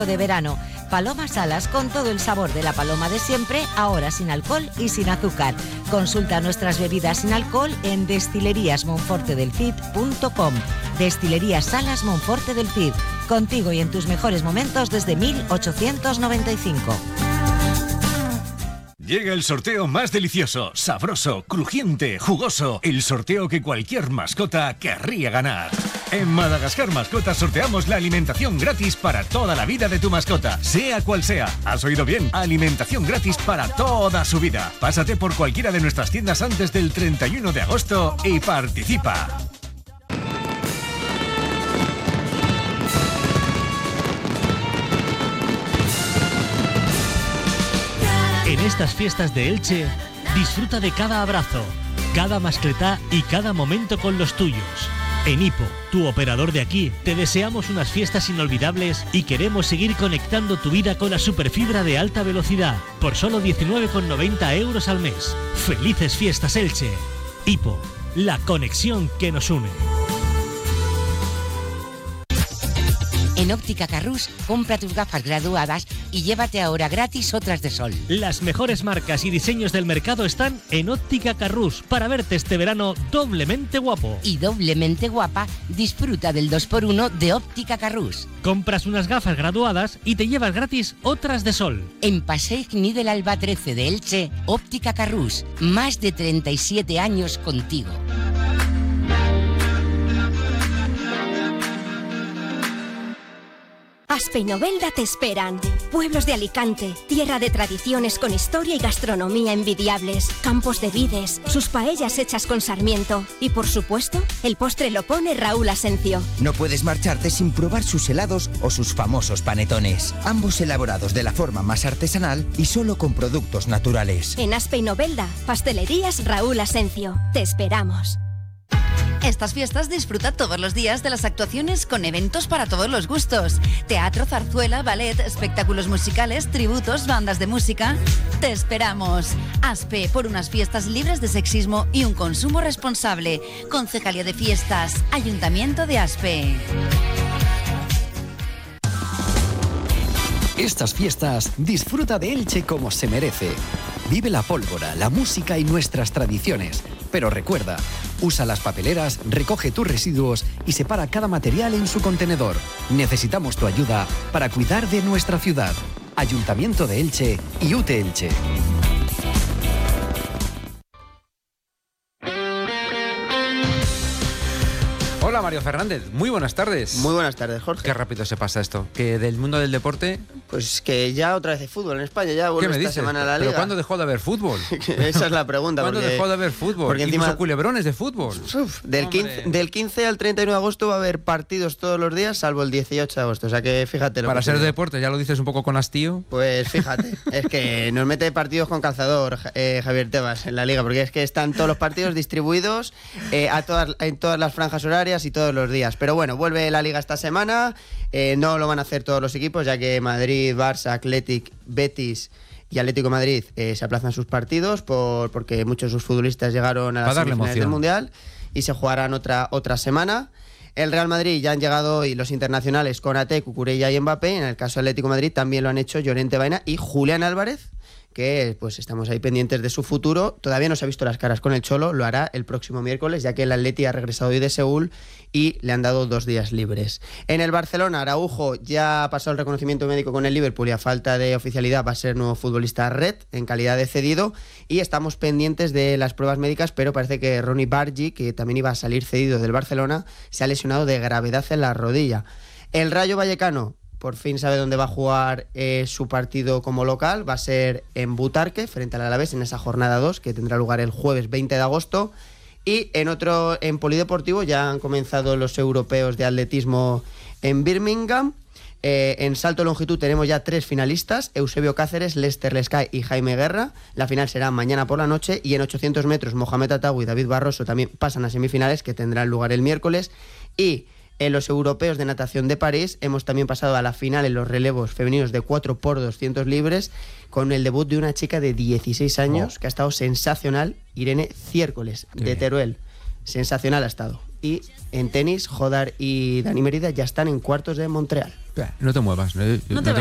de verano. Palomas alas con todo el sabor de la paloma de siempre, ahora sin alcohol y sin azúcar. Consulta nuestras bebidas sin alcohol en destileriasmonfortedelcid.com. Destilerías Salas Monforte del Cid. Contigo y en tus mejores momentos desde 1895. Llega el sorteo más delicioso, sabroso, crujiente, jugoso. El sorteo que cualquier mascota querría ganar. En Madagascar Mascotas sorteamos la alimentación gratis para toda la vida de tu mascota, sea cual sea. ¿Has oído bien? Alimentación gratis para toda su vida. Pásate por cualquiera de nuestras tiendas antes del 31 de agosto y participa. En estas fiestas de Elche, disfruta de cada abrazo, cada mascletá y cada momento con los tuyos. En Hipo, tu operador de aquí, te deseamos unas fiestas inolvidables y queremos seguir conectando tu vida con la superfibra de alta velocidad por solo 19,90 € al mes. ¡Felices fiestas, Elche! Hipo, la conexión que nos une. En Óptica Carrús, compra tus gafas graduadas y llévate ahora gratis otras de sol. Las mejores marcas y diseños del mercado están en Óptica Carrús para verte este verano doblemente guapo. Y doblemente guapa, disfruta del 2x1 de Óptica Carrús. Compras unas gafas graduadas y te llevas gratis otras de sol. En Passeig Gni del Alba 13 de Elche, Óptica Carrús, más de 37 años contigo. Aspe y Novelda te esperan. Pueblos de Alicante, tierra de tradiciones con historia y gastronomía envidiables, campos de vides, sus paellas hechas con sarmiento y, por supuesto, el postre lo pone Raúl Asencio. No puedes marcharte sin probar sus helados o sus famosos panetones, ambos elaborados de la forma más artesanal y solo con productos naturales. En Aspe y Novelda, pastelerías Raúl Asencio. Te esperamos. Estas fiestas disfruta todos los días de las actuaciones con eventos para todos los gustos. Teatro, zarzuela, ballet, espectáculos musicales, tributos, bandas de música. Te esperamos. Aspe, por unas fiestas libres de sexismo y un consumo responsable. Concejalía de Fiestas, Ayuntamiento de Aspe. Estas fiestas disfruta de Elche como se merece. Vive la pólvora, la música y nuestras tradiciones. Pero recuerda, usa las papeleras, recoge tus residuos y separa cada material en su contenedor. Necesitamos tu ayuda para cuidar de nuestra ciudad. Ayuntamiento de Elche y UTE Elche. Hola Mario Fernández, muy buenas tardes. Muy buenas tardes, Jorge. Qué rápido se pasa esto, que del mundo del deporte... Pues que ya otra vez hay fútbol en España, ya vuelve esta semana a la Liga. ¿Pero cuándo dejó de haber fútbol? Esa es la pregunta. ¿Cuándo dejó de haber fútbol? Porque encima... Incluso culebrones de fútbol. Del 15 al 31 de agosto va a haber partidos todos los días, salvo el 18 de agosto, o sea que fíjate... Para ser deporte, ya lo dices un poco con hastío. Pues fíjate, es que nos mete partidos con calzador Javier Tebas en la Liga, porque es que están todos los partidos distribuidos en todas las franjas horarias y todos los días. Pero bueno, vuelve la Liga esta semana, no lo van a hacer todos los equipos, ya que Madrid, Barça, Athletic, Betis y Atlético de Madrid se aplazan sus partidos porque muchos de sus futbolistas llegaron a las semifinales del Mundial y se jugarán otra semana. El Real Madrid ya han llegado hoy los internacionales Konaté, Cucurella y Mbappé. En el caso de Atlético de Madrid también lo han hecho Llorente Baena y Julián Álvarez, que pues estamos ahí pendientes de su futuro. Todavía no se ha visto las caras con el Cholo, lo hará el próximo miércoles, ya que el Atleti ha regresado hoy de Seúl y le han dado 2 días libres. En el Barcelona, Araujo ya ha pasado el reconocimiento médico con el Liverpool y a falta de oficialidad va a ser nuevo futbolista red en calidad de cedido, y estamos pendientes de las pruebas médicas, pero parece que Ronny Bargi, que también iba a salir cedido del Barcelona, se ha lesionado de gravedad en la rodilla. El Rayo Vallecano por fin sabe dónde va a jugar su partido como local. Va a ser en Butarque, frente al Alavés, en esa jornada 2, que tendrá lugar el jueves 20 de agosto. Y en Polideportivo ya han comenzado los europeos de atletismo en Birmingham. En salto de longitud tenemos ya 3 finalistas: Eusebio Cáceres, Lester Lescay y Jaime Guerra. La final será mañana por la noche. Y en 800 metros, Mohamed Atawi y David Barroso también pasan a semifinales, que tendrán lugar el miércoles. Y en los europeos de natación de París hemos también pasado a la final en los relevos femeninos de 4x200 libres, con el debut de una chica de 16 años que ha estado sensacional, Irene Ciércoles, de Teruel. Sensacional ha estado. Y en tenis, Jodar y Dani Merida ya están en cuartos de Montreal. No te muevas. No te